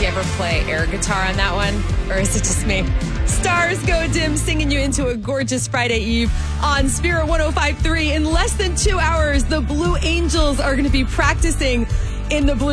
Do you ever play air guitar on that one? Or is it just me? Stars Go Dim singing you into a gorgeous Friday Eve on Spirit 105.3. In less than 2 hours, the Blue Angels are going to be practicing in the Blue